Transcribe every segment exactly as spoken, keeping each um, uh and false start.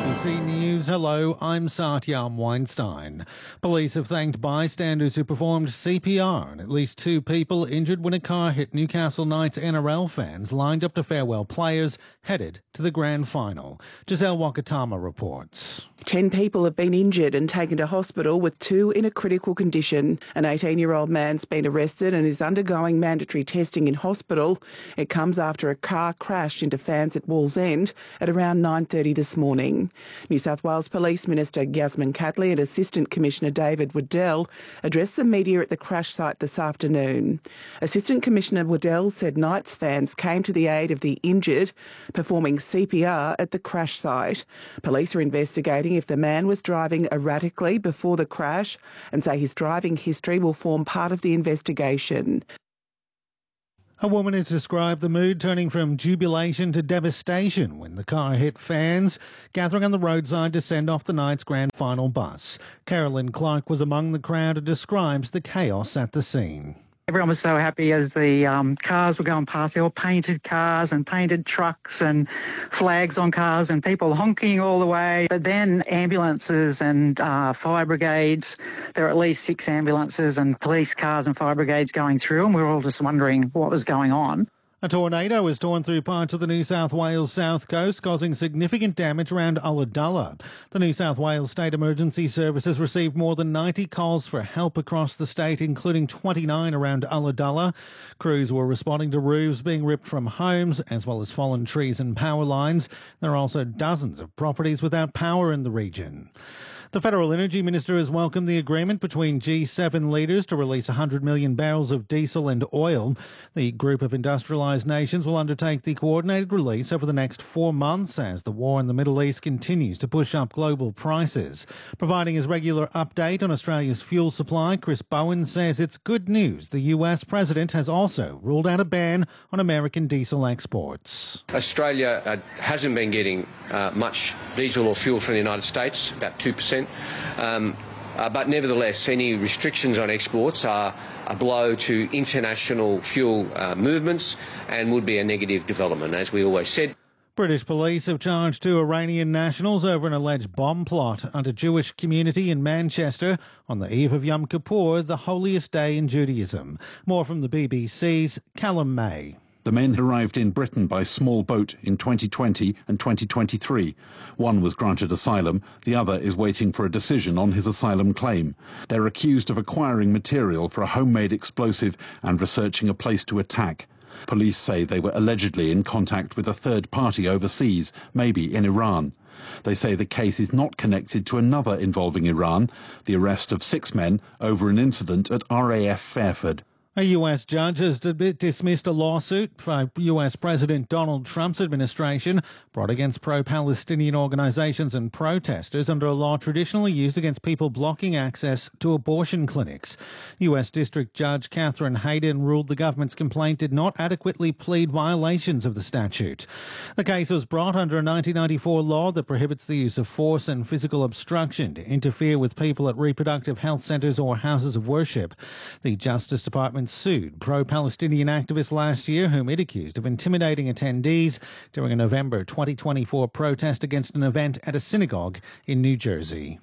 B C News. Hello, I'm Satyam Weinstein. Police have thanked bystanders who performed C P R and at least two people injured when a car hit Newcastle Knights N R L fans lined up to farewell players headed to the grand final. Giselle Wakatama reports. Ten people have been injured and taken to hospital, with two in a critical condition. An eighteen-year-old man's been arrested and is undergoing mandatory testing in hospital. It comes after a car crashed into fans at Wallsend at around nine thirty this morning. New South Wales Police Minister Yasmin Catley and Assistant Commissioner David Waddell addressed the media at the crash site this afternoon. Assistant Commissioner Waddell said Knights fans came to the aid of the injured, performing C P R at the crash site. Police are investigating if the man was driving erratically before the crash and say his driving history will form part of the investigation. A woman has described the mood turning from jubilation to devastation when the car hit fans gathering on the roadside to send off the Knights' grand final bus. Carolyn Clark was among the crowd and describes the chaos at the scene. Everyone was so happy as the um, cars were going past. They were painted cars and painted trucks and flags on cars and people honking all the way. But then ambulances and uh, fire brigades, there were at least six ambulances and police cars and fire brigades going through, and we were all just wondering what was going on. A tornado has torn through parts of the New South Wales south coast, causing significant damage around Ulladulla. The New South Wales State Emergency Services received more than ninety calls for help across the state, including twenty-nine around Ulladulla. Crews were responding to roofs being ripped from homes, as well as fallen trees and power lines. There are also dozens of properties without power in the region. The Federal Energy Minister has welcomed the agreement between G seven leaders to release one hundred million barrels of diesel and oil. The group of industrialised nations will undertake the coordinated release over the next four months as the war in the Middle East continues to push up global prices. Providing his regular update on Australia's fuel supply, Chris Bowen says it's good news the U S president has also ruled out a ban on American diesel exports. Australia uh, hasn't been getting uh, much diesel or fuel from the United States, about two percent. Um, uh, but nevertheless, any restrictions on exports are a blow to international fuel uh, movements and would be a negative development, as we always said. British police have charged two Iranian nationals over an alleged bomb plot at a Jewish community in Manchester on the eve of Yom Kippur, the holiest day in Judaism. More from the B B C's Callum May. The men arrived in Britain by small boat in twenty twenty and twenty twenty-three. One was granted asylum, the other is waiting for a decision on his asylum claim. They're accused of acquiring material for a homemade explosive and researching a place to attack. Police say they were allegedly in contact with a third party overseas, maybe in Iran. They say the case is not connected to another involving Iran, the arrest of six men over an incident at R A F Fairford. A U S judge has dismissed a lawsuit by U S President Donald Trump's administration brought against pro-Palestinian organizations and protesters under a law traditionally used against people blocking access to abortion clinics. U S District Judge Catherine Hayden ruled the government's complaint did not adequately plead violations of the statute. The case was brought under a nineteen ninety-four law that prohibits the use of force and physical obstruction to interfere with people at reproductive health centres or houses of worship. The Justice Department sued pro-Palestinian activists last year whom it accused of intimidating attendees during a November twenty twenty-four protest against an event at a synagogue in New Jersey.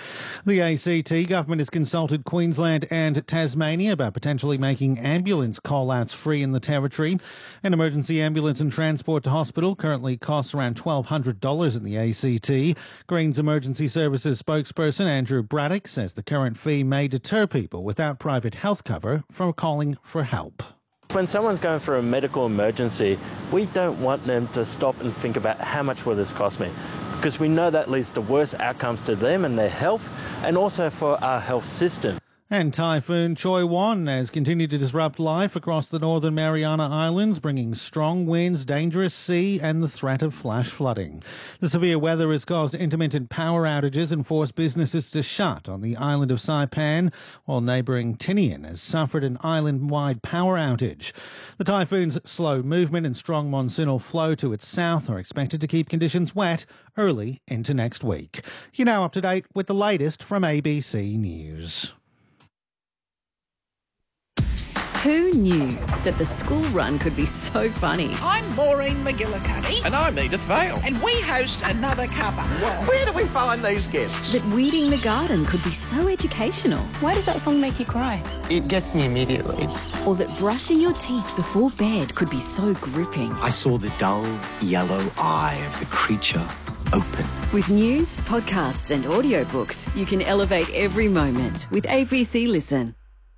The A C T government has consulted Queensland and Tasmania about potentially making ambulance call-outs free in the territory. An emergency ambulance and transport to hospital currently costs around twelve hundred dollars in the A C T. Greens Emergency Services spokesperson Andrew Braddock says the current fee may deter people without private health cover from calling for help. When someone's going for a medical emergency, we don't want them to stop and think about how much will this cost me, because we know that leads to worse outcomes to them and their health, and also for our health system. And Typhoon Choi Won has continued to disrupt life across the northern Mariana Islands, bringing strong winds, dangerous sea and the threat of flash flooding. The severe weather has caused intermittent power outages and forced businesses to shut on the island of Saipan, while neighbouring Tinian has suffered an island-wide power outage. The typhoon's slow movement and strong monsoonal flow to its south are expected to keep conditions wet early into next week. You're now up to date with the latest from A B C News. Who knew that the school run could be so funny? I'm Maureen McGillicuddy. And I'm Edith Vale. And we host Another Cuppa. Where do we find these guests? That weeding the garden could be so educational. Why does that song make you cry? It gets me immediately. Or that brushing your teeth before bed could be so gripping. I saw the dull yellow eye of the creature open. With news, podcasts and audiobooks, you can elevate every moment with A B C Listen.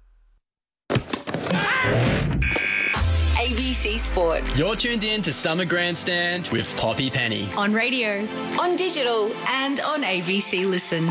A B C Sport. You're tuned in to Summer Grandstand with Poppy Penny. On radio, on digital and on A B C Listen.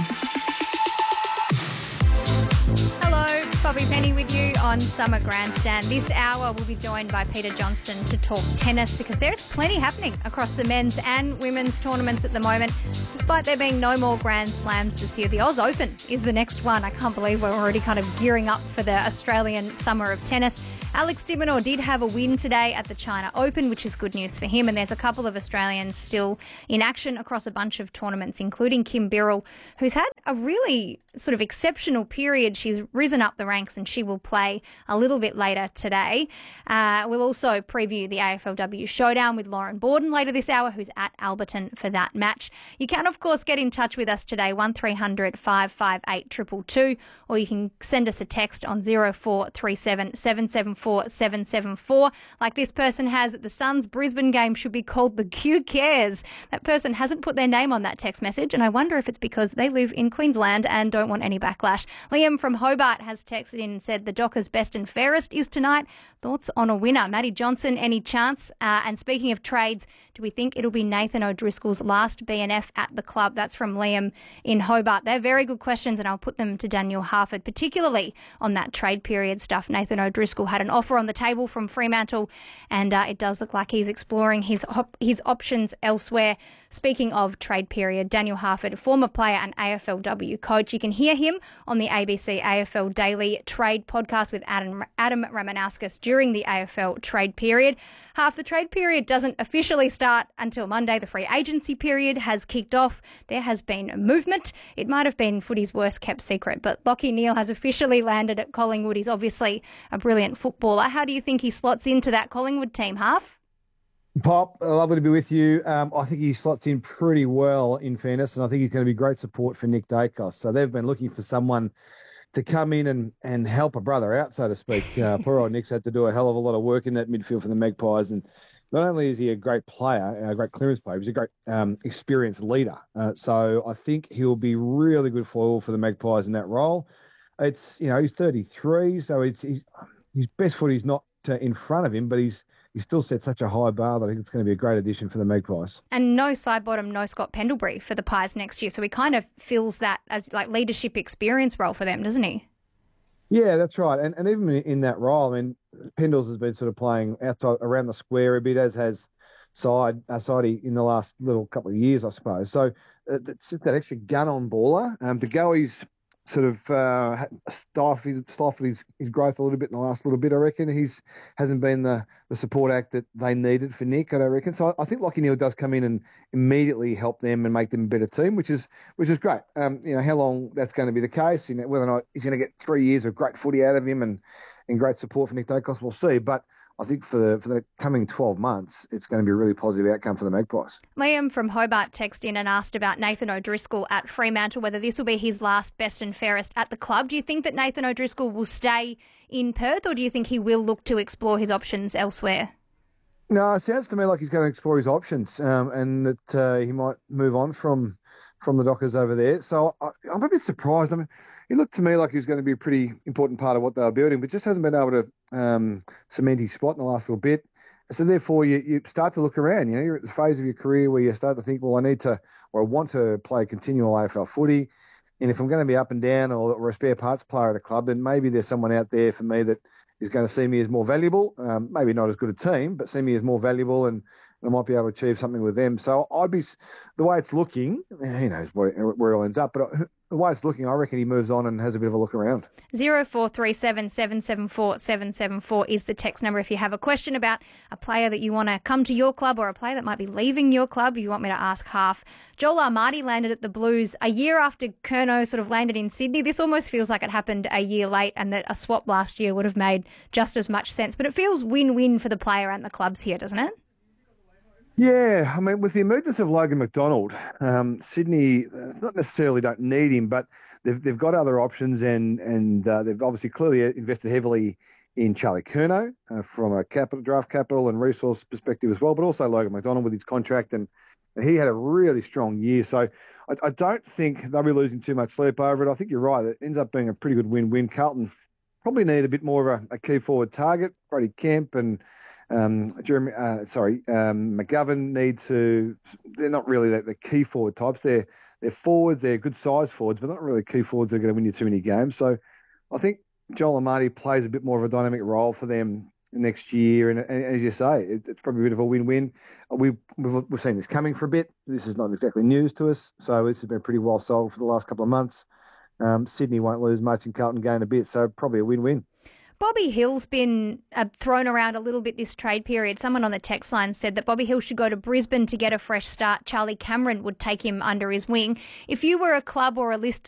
Hello, Poppy Penny with you on Summer Grandstand. This hour we'll be joined by Peter Johnston to talk tennis because there's plenty happening across the men's and women's tournaments at the moment. Despite there being no more Grand Slams this year, the Oz Open is the next one. I can't believe we're already kind of gearing up for the Australian Summer of Tennis. Alex de Minaur did have a win today at the China Open, which is good news for him. And there's a couple of Australians still in action across a bunch of tournaments, including Kim Birrell, who's had a really sort of exceptional period. She's risen up the ranks and she will play a little bit later today. Uh, we'll also preview the A F L W Showdown with Lauren Borden later this hour, who's at Alberton for that match. You can, of course, get in touch with us today, one three hundred five five eight two two two, or you can send us a text on zero four three seven seven seven four seven seven four. Like this person has, the Suns Brisbane game should be called the Q Cares. That person hasn't put their name on that text message, and I wonder if it's because they live in Queensland and don't want any backlash. Liam from Hobart has texted in and said the Dockers' best and fairest is tonight. Thoughts on a winner? Maddie Johnson, any chance? Uh, and speaking of trades, do we think it'll be Nathan O'Driscoll's last B N F at the club? That's from Liam in Hobart. They're very good questions, and I'll put them to Daniel Harford, particularly on that trade period stuff. Nathan O'Driscoll had an offer on the table from Fremantle, and uh, it does look like he's exploring his op- his options elsewhere. Speaking of trade period, Daniel Harford, former player and A F L W coach. You can hear him on the A B C A F L Daily Trade podcast with Adam, Adam Ramanauskas during the A F L trade period. Half the trade period doesn't officially start until Monday. The free agency period has kicked off. There has been movement. It might have been footy's worst kept secret, but Lachie Neale has officially landed at Collingwood. He's obviously a brilliant footballer. How do you think he slots into that Collingwood team, Half? Pop, lovely to be with you. Um, I think he slots in pretty well, in fairness, and I think he's going to be great support for Nick Dacos. So they've been looking for someone to come in and, and help a brother out, so to speak. Uh, poor old Nick's had to do a hell of a lot of work in that midfield for the Magpies, and not only is he a great player, a great clearance player, he's a great um, experienced leader. Uh, so I think he'll be really good foil for the Magpies in that role. It's, you know, he's thirty-three, so it's he's, his best foot is not uh, in front of him, but he's He still set such a high bar that I think it's going to be a great addition for the Magpies. And no Sidebottom, no Scott Pendlebury for the Pies next year. So he kind of fills that as like leadership experience role for them, doesn't he? Yeah, that's right. And and even in that role, I mean, Pendles has been sort of playing outside around the square a bit, as has Side uh, Sidey in the last little couple of years, I suppose. So uh, it's just that extra gun on baller. Um, to go, he's sort of uh, stifled, stifled his, his growth a little bit in the last little bit, I reckon. He's hasn't been the, the support act that they needed for Nick, I reckon. So I, I think Lachie Neale does come in and immediately help them and make them a better team, which is which is great. Um, you know, how long that's going to be the case, you know, whether or not he's going to get three years of great footy out of him and, and great support for Nick Dacos, we'll see. But I think for the, for the coming twelve months, it's going to be a really positive outcome for the Magpies. Liam from Hobart texted in and asked about Nathan O'Driscoll at Fremantle, whether this will be his last best and fairest at the club. Do you think that Nathan O'Driscoll will stay in Perth, or do you think he will look to explore his options elsewhere? No, it sounds to me like he's going to explore his options um, and that uh, he might move on from from the Dockers over there. So I, I'm a bit surprised. I mean, it looked to me like he was going to be a pretty important part of what they were building, but just hasn't been able to um, cement his spot in the last little bit. So therefore, you, you start to look around. You know, you're at the phase of your career where you start to think, well, I need to, or I want to play continual A F L footy. And if I'm going to be up and down or, or a spare parts player at a club, then maybe there's someone out there for me that is going to see me as more valuable. Um, maybe not as good a team, but see me as more valuable and and might be able to achieve something with them. So I'd be, the way it's looking, who knows where, where it all ends up, but the way it's looking, I reckon he moves on and has a bit of a look around. zero four three seven, seven seven four, seven seven four is the text number if you have a question about a player that you want to come to your club or a player that might be leaving your club. If you want me to ask half. Joel Armati landed at the Blues a year after Curnow sort of landed in Sydney. This almost feels like it happened a year late and that a swap last year would have made just as much sense. But it feels win-win for the player and the clubs here, doesn't it? Yeah, I mean, with the emergence of Logan McDonald, um, Sydney not necessarily don't need him, but they've they've got other options, and and uh, they've obviously clearly invested heavily in Charlie Curnow uh, from a capital draft capital and resource perspective as well, but also Logan McDonald with his contract, and, and he had a really strong year. So I, I don't think they'll be losing too much sleep over it. I think you're right; it ends up being a pretty good win-win. Carlton probably need a bit more of a, a key forward target. Brody Kemp and Um, Jeremy, uh, sorry, um, McGovern need to. They're not really the, the key forward types. They're they're forwards. They're good size forwards, but not really key forwards. They're going to win you too many games. So I think Joel Armati plays a bit more of a dynamic role for them next year. And, and as you say, it, it's probably a bit of a win-win. We we've, we've seen this coming for a bit. This is not exactly news to us. So this has been pretty well sold for the last couple of months. Um, Sydney won't lose much and Carlton gain a bit. So probably a win-win. Bobby Hill's been uh, thrown around a little bit this trade period. Someone on the text line said that Bobby Hill should go to Brisbane to get a fresh start. Charlie Cameron would take him under his wing. If you were a club or a list